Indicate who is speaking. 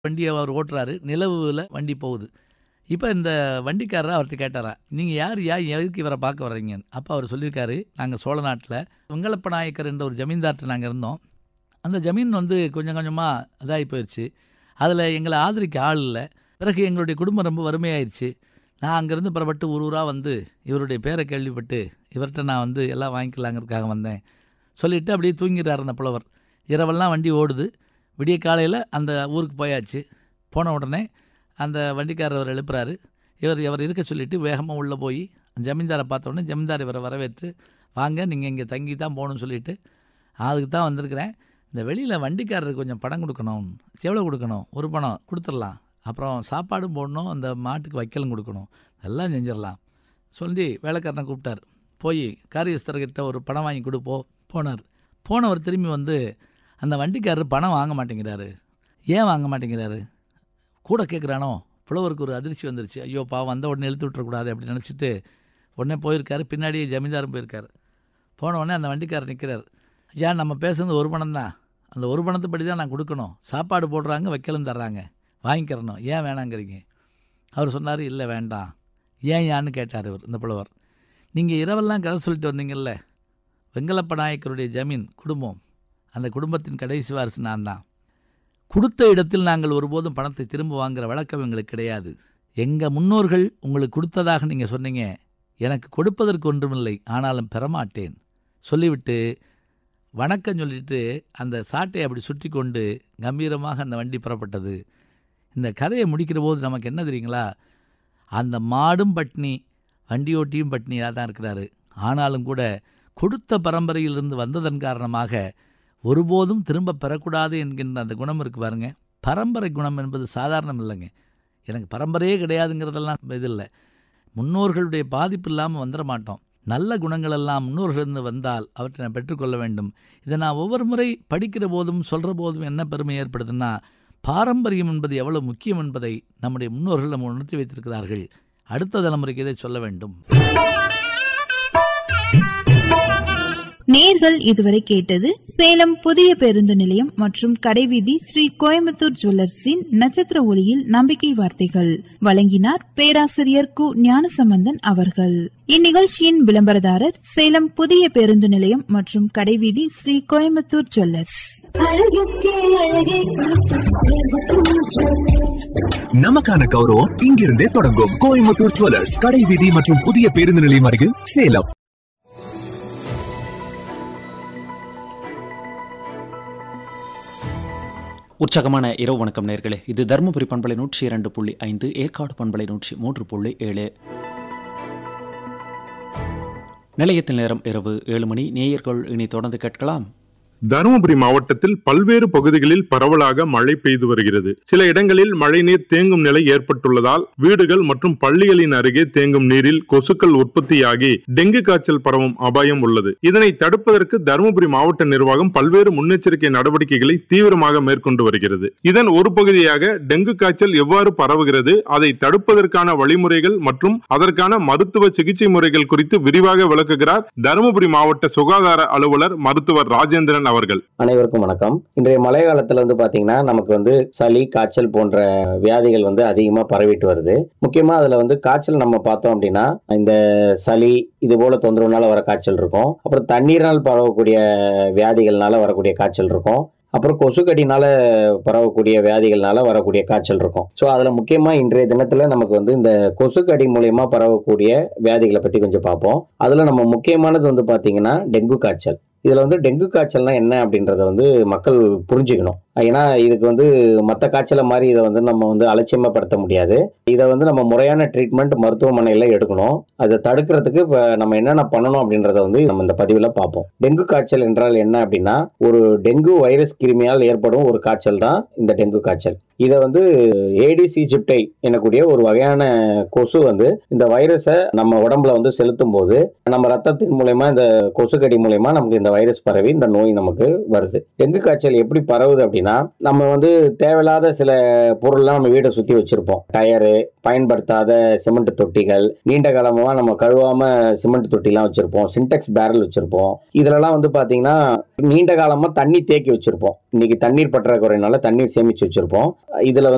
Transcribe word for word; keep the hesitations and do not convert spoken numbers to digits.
Speaker 1: வண்டியை அவர் ஓட்டுறாரு. நிலவுல வண்டி போகுது. இப்போ இந்த வண்டிக்காரர் அவர்கிட்ட கேட்டாரா, நீங்கள் யார் யா எதுக்கு இவரை பார்க்க வர்றீங்கன்னு. அப்போ அவர் சொல்லியிருக்காரு, நாங்கள் சோழ நாட்டில் வெங்கலப்ப நாயக்கர் என்ற ஒரு ஜமீன்தார்ட்ட நாங்கள் இருந்தோம். அந்த ஜமீன் வந்து கொஞ்சம் கொஞ்சமாக இதாகி போயிடுச்சு. அதில் எங்களை ஆதரிக்க ஆள் இல்லை. பிறகு எங்களுடைய குடும்பம் ரொம்ப வறுமையாயிடுச்சு. நான் அங்கேருந்து புறப்பட்டு ஒரு ஊராக வந்து இவருடைய பேரை கேள்விப்பட்டு இவர்கிட்ட நான் வந்து எல்லாம் வாங்கிக்கலாங்கிறதுக்காக வந்தேன் சொல்லிவிட்டு அப்படியே தூங்கிடுறார் அந்த புலவர். இரவெல்லாம் வண்டி ஓடுது. விடிய காலையில் அந்த ஊருக்கு போயாச்சு. போன உடனே அந்த வண்டிக்காரர் அவர் எழுப்புறாரு. இவர் இவர் இருக்க சொல்லிவிட்டு வேகமாக உள்ளே போய் ஜமீன்தாரை பார்த்த உடனே ஜமீன்தார் இவரை வரவேற்று, வாங்க நீங்கள் இங்கே தங்கி தான் போகணும்னு சொல்லிவிட்டு, அதுக்கு தான் வந்திருக்கிறேன். இந்த வெளியில் வண்டிக்காரருக்கு கொஞ்சம் பணம் கொடுக்கணும். எவ்வளோ கொடுக்கணும்? ஒரு பணம் கொடுத்துடலாம். அப்புறம் சாப்பாடும் போடணும், அந்த மாட்டுக்கு வைக்கலும் கொடுக்கணும், எல்லாம் செஞ்சிடலாம் சொல்லி வேலைக்காரனை கூப்பிட்டார். போய் காரியஸ்தர்கிட்ட ஒரு பணம் வாங்கி கொடுப்போ போனார். போனவர் திரும்பி வந்து அந்த வண்டிக்காரர் பணம் வாங்க மாட்டேங்கிறாரு. ஏன் வாங்க மாட்டேங்கிறாரு? கூட கேட்குறானோ. புலவருக்கு ஒரு அதிர்ச்சி வந்துருச்சு. ஐயோ பாவம், வந்த உடனே இழுத்து விட்டுறக்கூடாது அப்படின்னு நினச்சிட்டு உடனே போயிருக்காரு. பின்னாடியே ஜமீன்தாரும் போயிருக்காரு. போன உடனே அந்த வண்டிக்காரர் நிற்கிறார். ஐயா, நம்ம பேசுகிறது ஒரு பணம் தான். அந்த ஒரு பணத்துப்படி தான் நான் கொடுக்கணும். சாப்பாடு போடுறாங்க, வைக்கலும் தர்றாங்க, வாங்கிக்கிறணும். ஏன் வேணாங்கிறீங்க? அவர் சொன்னார், இல்லை வேண்டாம். ஏன் யான்னு கேட்டார் இவர், இந்த புலவர். நீங்கள் இரவெல்லாம் கதை சொல்லிட்டு வந்தீங்கல்ல, வெங்கலப்ப நாயக்கருடைய ஜமீன் குடும்பம், அந்த குடும்பத்தின் கடைசி வாரிசு நான் தான். கொடுத்த இடத்தில் நாங்கள் ஒருபோதும் பணத்தை திரும்ப வாங்குகிற வழக்கம் எங்களுக்கு கிடையாது. எங்கள் முன்னோர்கள் உங்களுக்கு கொடுத்ததாக நீங்கள் சொன்னீங்க. எனக்கு கொடுப்பதற்கு ஒன்றுமில்லை, ஆனாலும் பெறமாட்டேன் சொல்லிவிட்டு வணக்கம் சொல்லிட்டு அந்த சாட்டை அப்படி சுற்றி கொண்டு கம்பீரமாக அந்த வண்டி புறப்பட்டது. இந்த கதையை முடிக்கிற போது நமக்கு என்ன தெரியுங்களா, அந்த மாடும் பட்னி, வண்டியோட்டியும் பட்னியாக தான் இருக்கிறாரு. ஆனாலும் கூட கொடுத்த பரம்பரையிலிருந்து வந்ததன் காரணமாக ஒருபோதும் திரும்ப பெறக்கூடாது என்கின்ற அந்த குணம் இருக்குது பாருங்க. பரம்பரை குணம் என்பது சாதாரணம் இல்லைங்க. எனக்கு பரம்பரையே கிடையாதுங்கிறதெல்லாம் இது இல்லை. முன்னோர்களுடைய பாதிப்பு இல்லாமல் வந்துட மாட்டோம். நல்ல குணங்களெல்லாம் முன்னோர்களிருந்து வந்தால் அவற்றை நான் பெற்றுக்கொள்ள வேண்டும். இதை நான் ஒவ்வொரு முறை படிக்கிற போதும் சொல்கிற போதும் என்ன பெருமை ஏற்படுதுன்னா, பாரம்பரியம் என்பது எவ்வளவு முக்கியம் என்பதை நம்முடைய முன்னோர்கள் நம்ம உணர்த்தி வைத்திருக்கிறார்கள். அடுத்த தலைமுறைக்கு இதை சொல்ல வேண்டும்.
Speaker 2: நேர்கள் இதுவரை கேட்டது சேலம் புதிய பேருந்து நிலையம் மற்றும் கடைவீதி ஸ்ரீ கோயம்புத்தூர் ஜுவல்லர்ஸின் நட்சத்திர ஒளியில் நம்பிக்கை வார்த்தைகள். வழங்கினார் பேராசிரியர் கு ஞானசம்பந்தன் அவர்கள். இந்நிகழ்ச்சியின் விளம்பரதாரர் சேலம் புதிய பேருந்து நிலையம் மற்றும் கடைவீதி ஸ்ரீ கோயம்புத்தூர் ஜுவல்லர்ஸ்.
Speaker 3: நமக்கான கௌரவம் இங்கிருந்தே தொடங்கும். கோயம்புத்தூர் ஜுவல்லர்ஸ், கடைவீதி மற்றும் புதிய பேருந்து நிலையம் அருகில், சேலம்.
Speaker 4: உற்சாகமான இரவு வணக்கம் நேயர்களே. இது தருமபுரி பண்பலை நூற்றி இரண்டு புள்ளி ஐந்து, ஏற்காடு பண்பலை நூற்றி மூன்று புள்ளி ஏழு. நிலையத்தில் நேரம் இரவு ஏழு மணி. நேயர்கள் இனி தொடர்ந்து கேட்கலாம்.
Speaker 5: தருமபுரி மாவட்டத்தில் பல்வேறு பகுதிகளில் பரவலாக மழை பெய்து வருகிறது. சில இடங்களில் மழைநீர் தேங்கும் நிலை ஏற்பட்டுள்ளதால் வீடுகள் மற்றும் பள்ளிகளின் அருகே தேங்கும் நீரில் கொசுக்கள் உற்பத்தியாகி டெங்கு காய்ச்சல் பரவும் அபாயம் உள்ளது. இதனை தடுப்பதற்கு தருமபுரி மாவட்ட நிர்வாகம் பல்வேறு முன்னெச்சரிக்கை நடவடிக்கைகளை தீவிரமாக மேற்கொண்டு வருகிறது. இதன் ஒரு பகுதியாக டெங்கு காய்ச்சல் எவ்வாறு பரவுகிறது, அதை தடுப்பதற்கான வழிமுறைகள் மற்றும் அதற்கான மருத்துவ சிகிச்சை முறைகள் குறித்து விரிவாக விளக்குகிறார் தருமபுரி மாவட்ட சுகாதார அலுவலர் மருத்துவர் ராஜேந்திரன் அவர்கள்.
Speaker 6: அனைவருக்கும் வணக்கம். இன்றைய மழை காலத்துல வந்து பாத்தீங்கன்னா நமக்கு வந்து சளி, காய்ச்சல் போன்ற வியாதிகள் வந்து அதிகமா பரவிட்டு வருது. முக்கியமா அதுல வந்து காய்ச்சல் நம்ம பார்த்தோம் அப்படின்னா, இந்த சளி இது போல தொந்தரவுனால வர காய்ச்சல் இருக்கும். அப்புறம் தண்ணீரால் பரவக்கூடிய வியாதிகள்னால வரக்கூடிய காய்ச்சல் இருக்கும். அப்புறம் கொசுக்கடினால பரவக்கூடிய வியாதிகள்னால வரக்கூடிய காய்ச்சல் இருக்கும். ஸோ அதுல முக்கியமா இன்றைய தினத்துல நமக்கு வந்து இந்த கொசுக்கடி மூலியமா பரவக்கூடிய வியாதிகளை பத்தி கொஞ்சம் பார்ப்போம். அதுல நம்ம முக்கியமானது வந்து பாத்தீங்கன்னா டெங்கு காய்ச்சல். இதுல வந்து டெங்கு காய்ச்சல்னா என்ன அப்படின்றத வந்து மக்கள் புரிஞ்சுக்கணும். ஏன்னா இதுக்கு வந்து மற்ற காய்ச்சலை மாதிரி இதை வந்து நம்ம வந்து அலட்சியமாப்படுத்த முடியாது. இதை வந்து நம்ம முறையான ட்ரீட்மெண்ட் மருத்துவமனையில எடுக்கணும். அதை தடுக்கிறதுக்கு இப்போ நம்ம என்னென்ன பண்ணணும் அப்படின்றத வந்து நம்ம இந்த பதிவில் பார்ப்போம். டெங்கு காய்ச்சல் என்றால் என்ன அப்படின்னா, ஒரு டெங்கு வைரஸ் கிருமியால் ஏற்படும் ஒரு காய்ச்சல் தான் இந்த டெங்கு காய்ச்சல். இதை வந்து ஏடிஸ் ஈஜிப்டை எனக்கூடிய ஒரு வகையான கொசு வந்து இந்த வைரஸை நம்ம உடம்புல வந்து செலுத்தும் போது நம்ம ரத்தத்தின் மூலயமா, இந்த கொசுக்கடி மூலயமா நமக்கு இந்த வைரஸ் பரவி இந்த நோய் நமக்கு வருது. டெங்கு காய்ச்சல் எப்படி பரவுது அப்படின்னா, நம்ம வந்து தேவையில்லாத சில பொருள்லாம் நம்ம வீட்டை சுத்தி வச்சிருப்போம். டயரு, பயன்படுத்தாத சிமெண்ட் தொட்டிகள், நீண்ட காலமா நம்ம கழுவாம சிமெண்ட் தொட்டிலாம் வச்சிருப்போம், சின்டெக்ஸ் பேரல் வச்சிருப்போம். இதுலலாம் வந்து பாத்தீங்கன்னா நீண்ட காலமா தண்ணி தேக்கி வச்சிருப்போம். இன்னைக்கு தண்ணீர் பற்றாக்குறையினால தண்ணீர் சேமிச்சு வச்சிருப்போம். இதுல வந்து